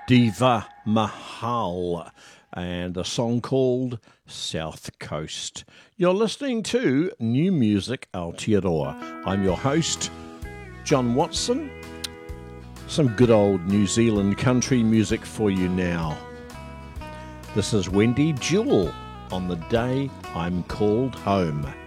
Diva Mahal and a song called South Coast. You're listening to New Music Aotearoa. I'm your host, John Watson. Some good old New Zealand country music for you now. This is Wendy Jewell on The Day I'm Called Home.